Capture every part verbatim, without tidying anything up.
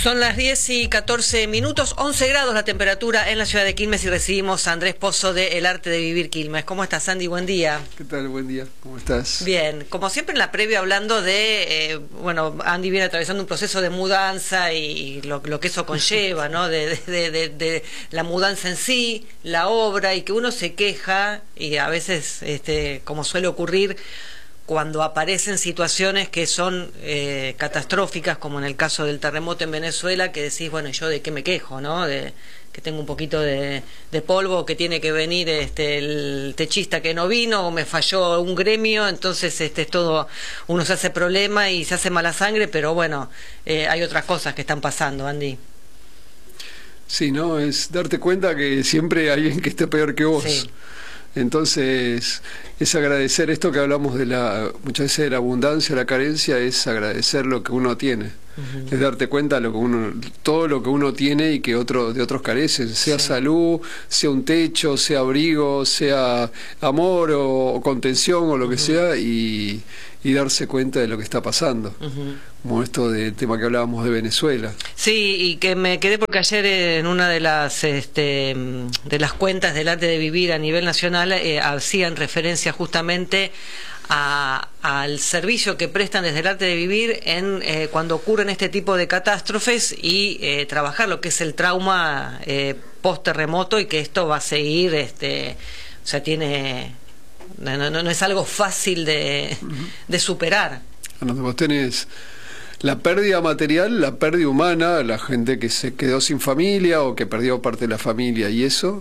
Son las diez y catorce minutos, once grados la temperatura en la ciudad de Quilmes y recibimos a Andrés Pozo de El Arte de Vivir Quilmes. ¿Cómo estás, Andy? Buen día. ¿Qué tal? Buen día. ¿Cómo estás? Bien. Como siempre en la previa hablando de, eh, bueno, Andy viene atravesando un proceso de mudanza y lo, lo que eso conlleva, ¿no? De, de, de, de, de la mudanza en sí, la obra, y que uno se queja y a veces, este, como suele ocurrir, cuando aparecen situaciones que son eh, catastróficas, como en el caso del terremoto en Venezuela, que decís, bueno, ¿yo de qué me quejo, no? De que tengo un poquito de, de polvo, que tiene que venir este el techista que no vino, o me falló un gremio, entonces este es todo, uno se hace problema y se hace mala sangre, pero bueno, eh, hay otras cosas que están pasando, Andy. Sí, ¿no? Es darte cuenta que siempre hay alguien que esté peor que vos. Sí. Entonces, es agradecer esto que hablamos de la, muchas veces de la abundancia, la carencia, es agradecer lo que uno tiene. Uh-huh. Es darte cuenta de lo que uno, todo lo que uno tiene y que otro, de otros carecen, sea sí. salud, sea un techo, sea abrigo, sea amor o, o contención o lo uh-huh. que sea, y, y darse cuenta de lo que está pasando. Uh-huh. Como esto del tema que hablábamos de Venezuela. Sí, y que me quedé porque ayer en una de las este, de las cuentas del Arte de Vivir a nivel nacional eh, hacían referencia justamente a, al servicio que prestan desde el Arte de Vivir en eh, cuando ocurren este tipo de catástrofes y eh, trabajar lo que es el trauma eh, post terremoto, y que esto va a seguir, este, o sea, tiene no, no, no es algo fácil de, uh-huh. de superar. Bueno, vos tenés la pérdida material, la pérdida humana, la gente que se quedó sin familia o que perdió parte de la familia y eso,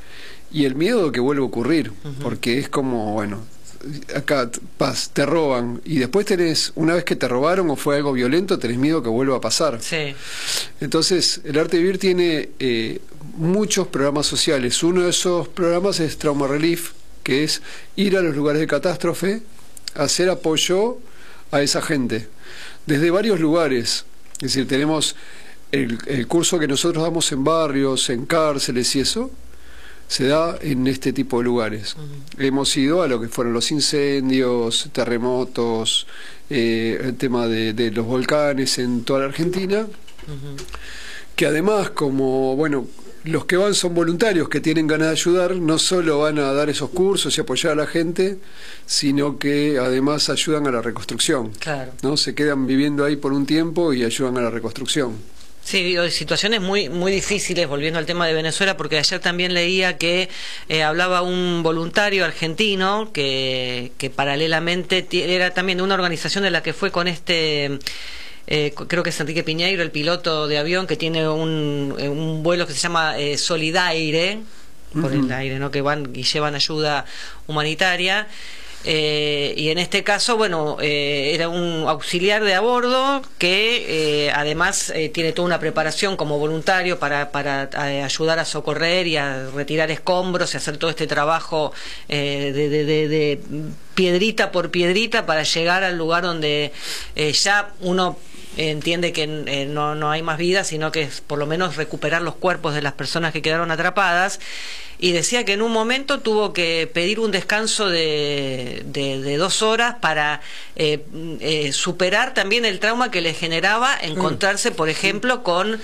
y el miedo de que vuelva a ocurrir, uh-huh. porque es como, bueno, acá pas, te roban y después tenés, una vez que te robaron o fue algo violento, tenés miedo que vuelva a pasar. Sí. Entonces, el Arte de Vivir tiene eh, muchos programas sociales. Uno de esos programas es Trauma Relief, que es ir a los lugares de catástrofe, hacer apoyo a esa gente. Desde varios lugares, es decir, tenemos el, el curso que nosotros damos en barrios, en cárceles y eso, se da en este tipo de lugares. Uh-huh. Hemos ido a lo que fueron los incendios, terremotos, eh, el tema de, de los volcanes en toda la Argentina, uh-huh. que además, como, bueno, los que van son voluntarios que tienen ganas de ayudar, no solo van a dar esos cursos y apoyar a la gente, sino que además ayudan a la reconstrucción. Claro. ¿No? Se quedan viviendo ahí por un tiempo y ayudan a la reconstrucción. Sí, digo, situaciones muy muy difíciles, volviendo al tema de Venezuela, porque ayer también leía que eh, hablaba un voluntario argentino que, que paralelamente era también de una organización de la que fue con este... Eh, creo que es Enrique Piñeiro, el piloto de avión, que tiene un, un vuelo que se llama eh, Solidaire, por uh-huh. el aire, ¿no? Que van y llevan ayuda humanitaria. Eh, y en este caso, bueno, eh, era un auxiliar de a bordo que eh, además eh, tiene toda una preparación como voluntario para, para eh, ayudar a socorrer y a retirar escombros y hacer todo este trabajo eh, de, de, de, de piedrita por piedrita para llegar al lugar donde eh, ya uno entiende que eh, no, no hay más vida, sino que es por lo menos recuperar los cuerpos de las personas que quedaron atrapadas. Y decía que en un momento tuvo que pedir un descanso de, de, de dos horas para eh, eh, superar también el trauma que le generaba encontrarse, por ejemplo, con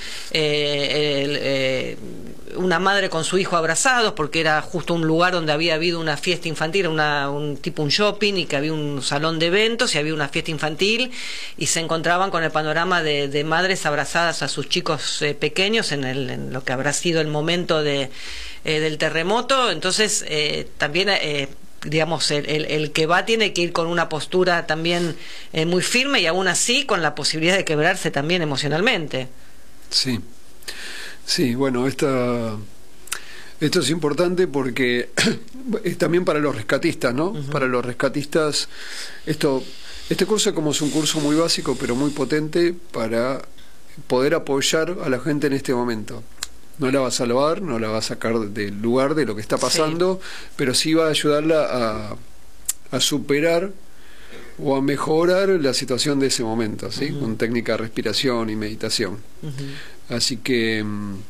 eh, el, eh, una madre con su hijo abrazados, porque era justo un lugar donde había habido una fiesta infantil, una, un tipo un shopping, y que había un salón de eventos y había una fiesta infantil, y se encontraban con el panorama de, de madres abrazadas a sus chicos eh, pequeños en, el, en lo que habrá sido el momento de Eh, del terremoto. Entonces eh, también eh, digamos el, el, el que va tiene que ir con una postura también eh, muy firme, y aún así con la posibilidad de quebrarse también emocionalmente. Sí, sí, bueno, esta, esto es importante porque es también para los rescatistas, ¿no? Uh-huh. Para los rescatistas, esto, este curso como es un curso muy básico pero muy potente para poder apoyar a la gente en este momento. No la va a salvar, no la va a sacar del lugar de lo que está pasando, sí. pero sí va a ayudarla a, a superar o a mejorar la situación de ese momento, ¿sí? Uh-huh. Con técnica de respiración y meditación. Uh-huh. Así que,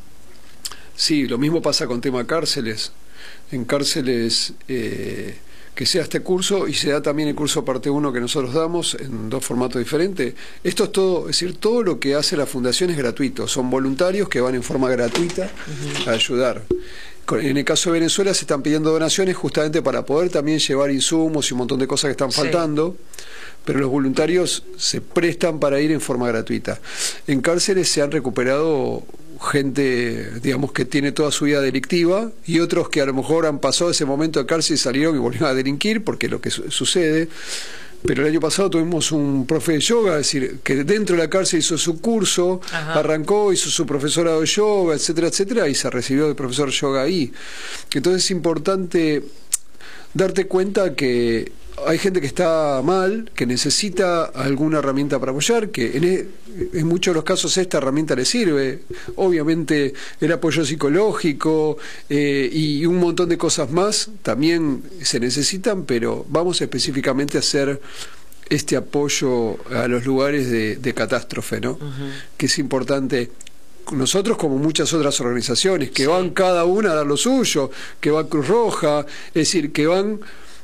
sí, lo mismo pasa con tema cárceles. En cárceles, eh, que sea este curso, y se da también el curso parte uno que nosotros damos en dos formatos diferentes. Esto es todo, es decir, todo lo que hace la fundación es gratuito, son voluntarios que van en forma gratuita uh-huh. a ayudar. En el caso de Venezuela se están pidiendo donaciones justamente para poder también llevar insumos y un montón de cosas que están faltando, sí. pero los voluntarios se prestan para ir en forma gratuita. En cárceles se han recuperado gente, digamos, que tiene toda su vida delictiva, y otros que a lo mejor han pasado ese momento de cárcel y salieron y volvieron a delinquir, porque es lo que su sucede. Pero el año pasado tuvimos un profe de yoga, es decir, que dentro de la cárcel hizo su curso, Ajá. arrancó, hizo su profesorado de yoga, etcétera, etcétera, y se recibió de profesor de yoga ahí. Entonces es importante darte cuenta que hay gente que está mal, que necesita alguna herramienta para apoyar, que en, en muchos de los casos esta herramienta le sirve. Obviamente el apoyo psicológico eh, y un montón de cosas más también se necesitan, pero vamos específicamente a hacer este apoyo a los lugares de, de catástrofe, ¿no? Uh-huh. Que es importante. Nosotros, como muchas otras organizaciones, que sí. van cada una a dar lo suyo, que va Cruz Roja, es decir, que van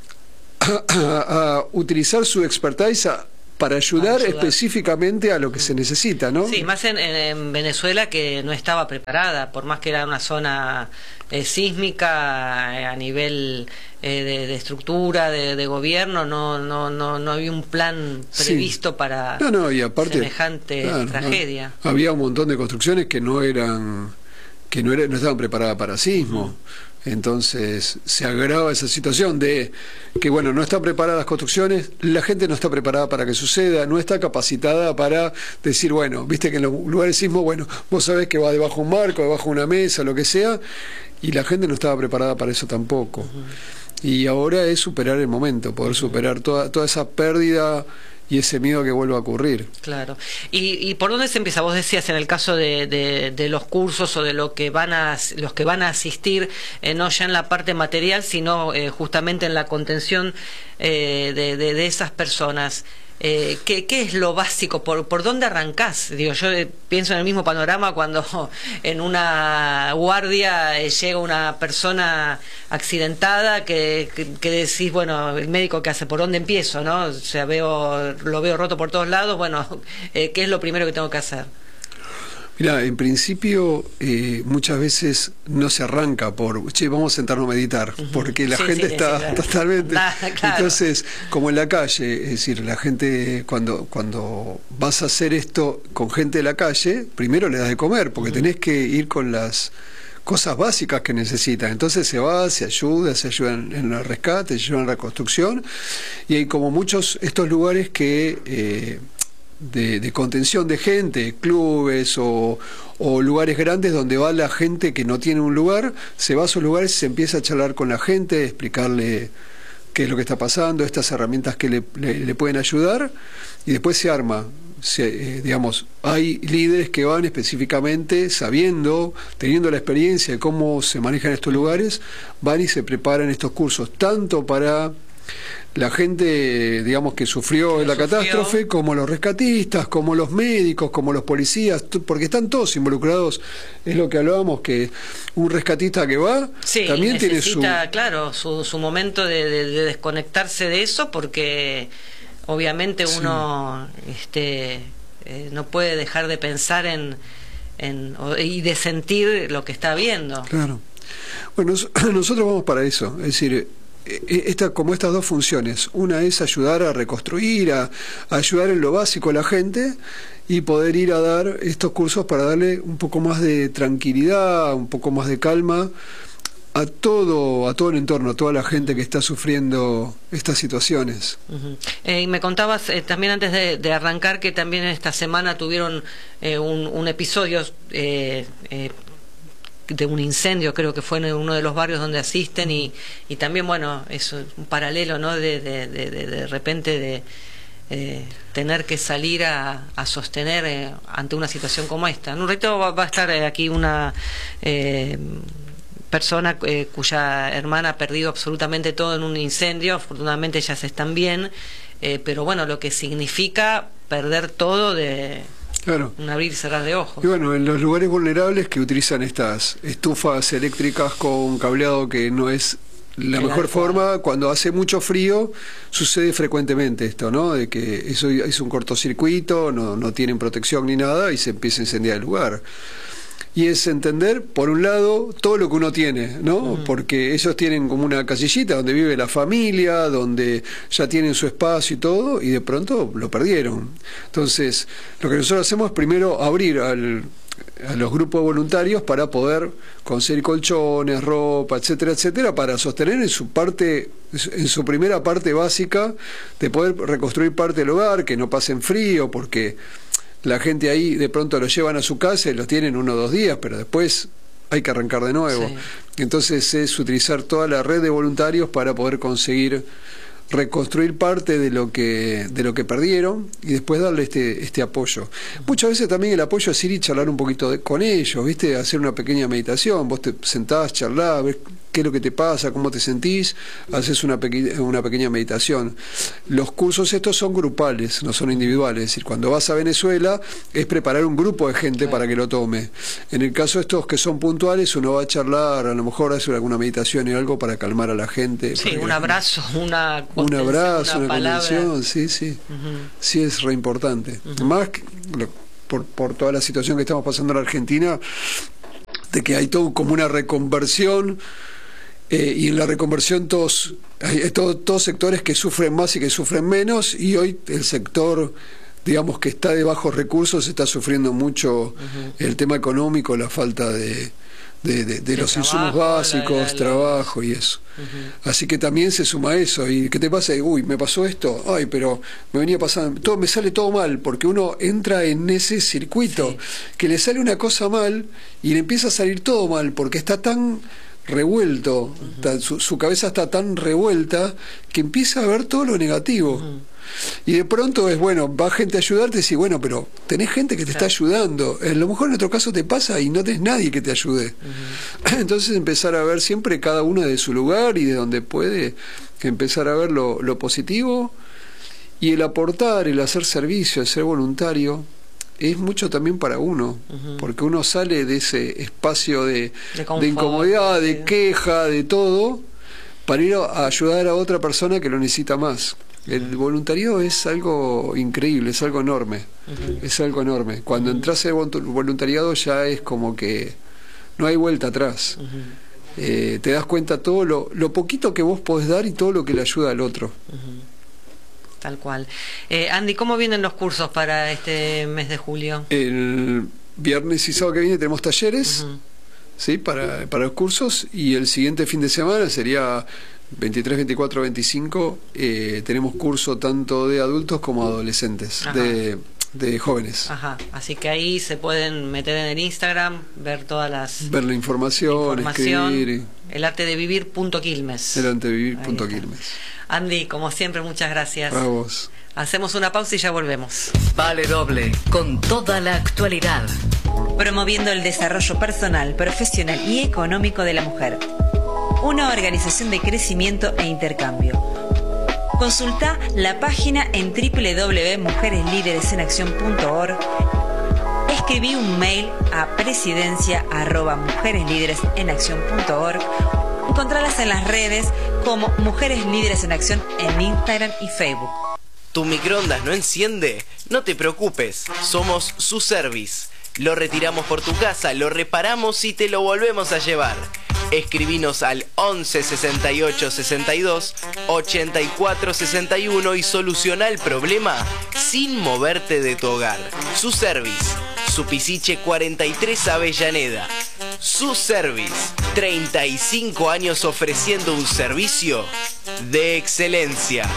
A, a, a utilizar su expertise a, para, ayudar para ayudar específicamente a lo que se necesita, ¿no? Sí, más en, en Venezuela, que no estaba preparada, por más que era una zona eh, sísmica eh, a nivel eh, de, de estructura, de, de gobierno, no, no, no, no había un plan previsto sí. para no, no, y aparte, semejante claro, tragedia. No, había un montón de construcciones que no eran, que no, era, no estaban preparadas para sismo. Uh-huh. Entonces se agrava esa situación de que, bueno, no están preparadas las construcciones, la gente no está preparada para que suceda, no está capacitada para decir, bueno, viste que en los lugares de sismo, bueno, vos sabés que va debajo de un marco, debajo de una mesa, lo que sea, y la gente no estaba preparada para eso tampoco. Uh-huh. Y ahora es superar el momento, poder uh-huh. superar toda, toda esa pérdida y ese miedo que vuelva a ocurrir. Claro. ¿Y, y por dónde se empieza? Vos decías en el caso de, de, de los cursos o de lo que van a, los que van a asistir, eh, no ya en la parte material, sino eh, justamente en la contención eh, de, de, de esas personas. Eh, ¿qué, ¿Qué es lo básico? ¿Por, por dónde arrancás? Digo, yo eh, pienso en el mismo panorama cuando en una guardia eh, llega una persona accidentada que, que, que decís, bueno, el médico ¿qué hace? ¿Por dónde empiezo? ¿No? O sea, veo, lo veo roto por todos lados, bueno, eh, ¿qué es lo primero que tengo que hacer? Mira, en principio eh, muchas veces no se arranca por, che, vamos a sentarnos a meditar, uh-huh. porque la sí, gente sí, está sí, claro. totalmente... Nah, claro. Entonces, como en la calle, es decir, la gente, cuando, cuando vas a hacer esto con gente de la calle, primero le das de comer, porque uh-huh. tenés que ir con las cosas básicas que necesitan. Entonces se va, se ayuda, se ayuda en, en el rescate, se ayuda en la reconstrucción, y hay como muchos estos lugares que... Eh, De, de contención de gente, clubes o, o lugares grandes donde va la gente que no tiene un lugar, se va a esos lugares, se empieza a charlar con la gente, explicarle qué es lo que está pasando, estas herramientas que le, le, le pueden ayudar, y después se arma. Se, eh, digamos, hay líderes que van específicamente sabiendo, teniendo la experiencia de cómo se manejan estos lugares, van y se preparan estos cursos, tanto para la gente, digamos, que sufrió en la sufrió. catástrofe, como los rescatistas, como los médicos, como los policías, porque están todos involucrados. Es lo que hablábamos, que un rescatista que va sí, también tiene su... claro, su, su momento de, de, de desconectarse de eso, porque obviamente uno sí. este, eh, no puede dejar de pensar en, en y de sentir lo que está viendo. Claro. Bueno, nosotros vamos para eso, es decir... Esta, como estas dos funciones, una es ayudar a reconstruir, a, a ayudar en lo básico a la gente, y poder ir a dar estos cursos para darle un poco más de tranquilidad, un poco más de calma a todo, a todo el entorno, a toda la gente que está sufriendo estas situaciones. Uh-huh. eh, y me contabas eh, también antes de, de arrancar que también esta semana tuvieron eh, un, un episodio eh, eh, de un incendio, creo que fue en uno de los barrios donde asisten, y, y también, bueno, es un paralelo, ¿no? De, de, de, de, de repente de eh, tener que salir a, a sostener eh, ante una situación como esta. En un rato va, va a estar eh, aquí una eh, persona eh, cuya hermana ha perdido absolutamente todo en un incendio. Afortunadamente ellas están bien, eh, pero bueno, lo que significa perder todo de... Claro. Un abrir y cerrar de ojos. Y bueno, en los lugares vulnerables que utilizan estas estufas eléctricas con cableado que no es la el mejor adecuado. forma, cuando hace mucho frío, sucede frecuentemente esto, ¿no? De que eso es un cortocircuito, no, no tienen protección ni nada y se empieza a incendiar el lugar. Y es entender, por un lado, todo lo que uno tiene, ¿no? Uh-huh. Porque ellos tienen como una casillita donde vive la familia, donde ya tienen su espacio y todo, y de pronto lo perdieron. Entonces, lo que nosotros hacemos es primero abrir al, a los grupos voluntarios para poder conseguir colchones, ropa, etcétera, etcétera, para sostener en su parte, en su primera parte básica, de poder reconstruir parte del hogar, que no pasen frío, porque la gente ahí de pronto lo llevan a su casa y lo tienen uno o dos días, pero después hay que arrancar de nuevo. Sí. Entonces es utilizar toda la red de voluntarios para poder conseguir reconstruir parte de lo que de lo que perdieron y después darle este este apoyo. Muchas veces también el apoyo es ir y charlar un poquito de, con ellos, ¿viste? Hacer una pequeña meditación, vos te sentás, charlás, ves qué es lo que te pasa, cómo te sentís, haces una, peque una pequeña meditación. Los cursos estos son grupales, no son individuales, es decir, cuando vas a Venezuela es preparar un grupo de gente sí. para que lo tome. En el caso de estos que son puntuales, uno va a charlar, a lo mejor hacer alguna meditación y algo para calmar a la gente. Sí, un abrazo, una un abrazo, una, una conversación, sí, sí, uh-huh. sí es re importante. Uh-huh. Más que, lo, por, por toda la situación que estamos pasando en la Argentina, de que hay todo como una reconversión. Eh, y en la reconversión todos, hay todo, todos sectores que sufren más y que sufren menos, y hoy el sector, digamos, que está de bajos recursos está sufriendo mucho uh-huh. el tema económico, la falta de, de, de, de los trabajo, insumos básicos, la, la, trabajo y eso. Uh-huh. Así que también se suma eso. ¿Y qué te pasa? Uy, me pasó esto, ay, pero me venía pasando, todo, me sale todo mal, porque uno entra en ese circuito, sí. que le sale una cosa mal y le empieza a salir todo mal, porque está tan revuelto, uh-huh. ta, su, su cabeza está tan revuelta que empieza a ver todo lo negativo. Uh-huh. Y de pronto es, bueno, va gente a ayudarte y dice, bueno, pero tenés gente que te claro. está ayudando. A lo mejor en otro caso te pasa y no tenés nadie que te ayude. Uh-huh. Entonces empezar a ver siempre cada uno de su lugar y de donde puede, empezar a ver lo, lo positivo, y el aportar, el hacer servicio, el ser voluntario, es mucho también para uno, uh-huh. porque uno sale de ese espacio de, de, confort, de incomodidad, de sí. queja, de todo, para ir a ayudar a otra persona que lo necesita más. Uh-huh. El voluntariado es algo increíble, es algo enorme, uh-huh. es algo enorme. Cuando uh-huh. entras al voluntariado ya es como que no hay vuelta atrás. Uh-huh. eh, te das cuenta todo lo, lo poquito que vos podés dar y todo lo que le ayuda al otro. Uh-huh. Tal cual. Eh, Andy, ¿cómo vienen los cursos para este mes de julio? El viernes y sábado que viene tenemos talleres, uh-huh. ¿sí? para, para los cursos, y el siguiente fin de semana sería veintitrés, veinticuatro, veinticinco, eh, tenemos curso tanto de adultos como adolescentes, de, de jóvenes. Ajá, así que ahí se pueden meter en el Instagram, ver todas las... Ver la información, información escribir. El arte de vivir punto quilmes. El arte de vivir punto quilmes. Andy, como siempre, muchas gracias. A vos. Hacemos una pausa y ya volvemos. Vale Doble, con toda la actualidad. Promoviendo el desarrollo personal, profesional y económico de la mujer. Una organización de crecimiento e intercambio. Consulta la página en doble u doble u doble u punto mujeres líderes en acción punto org. Escribí un mail a presidencia arroba mujeres líderes en acción punto org. Encontralas en las redes como Mujeres Líderes en Acción en Instagram y Facebook. ¿Tu microondas no enciende? No te preocupes, somos su service. Lo retiramos por tu casa, lo reparamos y te lo volvemos a llevar. Escribinos al once sesenta y ocho sesenta y dos ochenta y cuatro sesenta y uno y soluciona el problema sin moverte de tu hogar. Su service, Supisiche cuarenta y tres Avellaneda. Su service, treinta y cinco años ofreciendo un servicio de excelencia.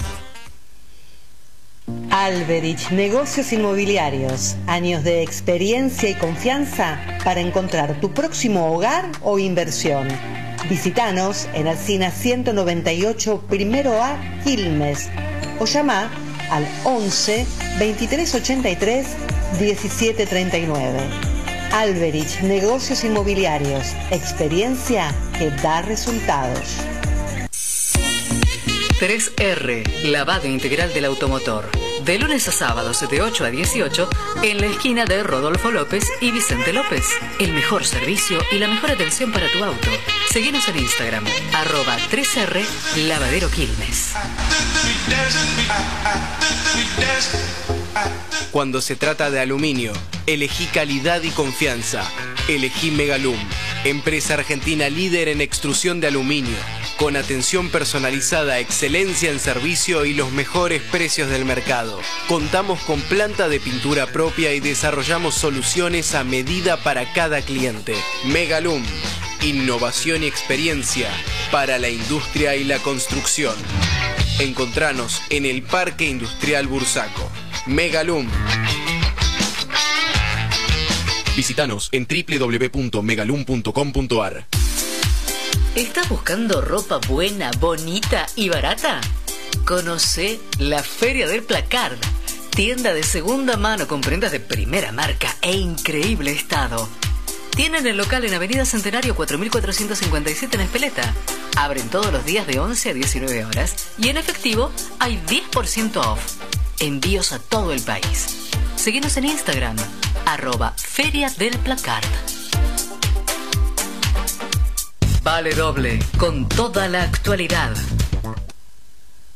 Alberich Negocios Inmobiliarios. Años de experiencia y confianza para encontrar tu próximo hogar o inversión. Visítanos en Alsina ciento noventa y ocho, primero A, Quilmes. O llama al once veintitrés ochenta y tres diecisiete treinta y nueve. Alberich Negocios Inmobiliarios. Experiencia que da resultados. tres R, lavado integral del automotor. De lunes a sábados de ocho a dieciocho en la esquina de Rodolfo López y Vicente López. El mejor servicio y la mejor atención para tu auto. Seguinos en Instagram, arroba tres R Lavadero Quilmes. Cuando se trata de aluminio, elegí calidad y confianza. Elegí Megalum, empresa argentina líder en extrusión de aluminio, con atención personalizada, excelencia en servicio y los mejores precios del mercado. Contamos con planta de pintura propia y desarrollamos soluciones a medida para cada cliente. Megalum, innovación y experiencia para la industria y la construcción. Encontranos en el Parque Industrial Bursaco. Megalum. Visítanos en doble u doble u doble u punto megalum punto com punto a r. ¿Estás buscando ropa buena, bonita y barata? Conoce la Feria del Placard, tienda de segunda mano con prendas de primera marca e increíble estado. Tienen el local en Avenida Centenario cuatro mil cuatrocientos cincuenta y siete en Espeleta. Abren todos los días de once a diecinueve horas y en efectivo hay diez por ciento off. Envíos a todo el país. Seguinos en Instagram, arroba Feria del Placard. Vale doble, con toda la actualidad.